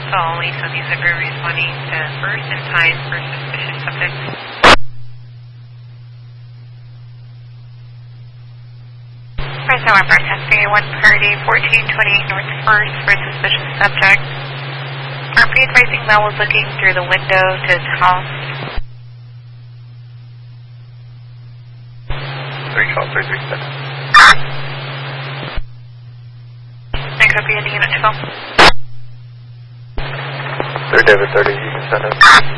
Alpha only, so these are very responding to first and time for suspicious subjects. First November, SBA 1 party, 1428 North 1st for suspicious subject. RP advising Mel was looking through the window to his house. 312-337. I copy in the unit 12. 3rd David 30, you can send it.